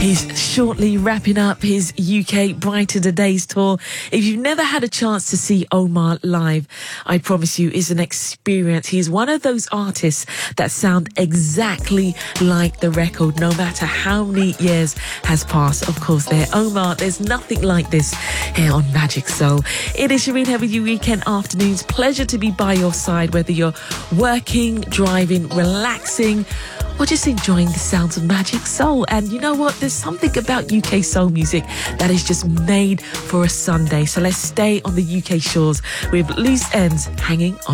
He's shortly wrapping up his UK Brighter the Days tour. If you've never had a chance to see Omar live, I promise you it's an experience. He's one of those artists that sound exactly like the record, no matter how many years has passed. Of course, Omar, there's nothing like this here on Magic Soul. It is Shireen here with you weekend afternoons. Pleasure to be by your side, whether you're working, driving, relaxing, or just enjoying the sounds of Magic Soul. And you know what? There's something about UK soul music that is just made for a Sunday. So let's stay on the UK shores with Loose Ends hanging on